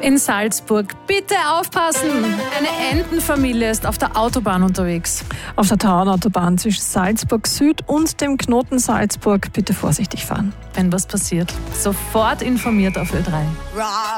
in Salzburg. Bitte aufpassen! Eine Entenfamilie ist auf der Autobahn unterwegs. Auf der Tauernautobahn zwischen Salzburg Süd und dem Knoten Salzburg bitte vorsichtig fahren. Wenn was passiert, sofort informiert auf Ö3.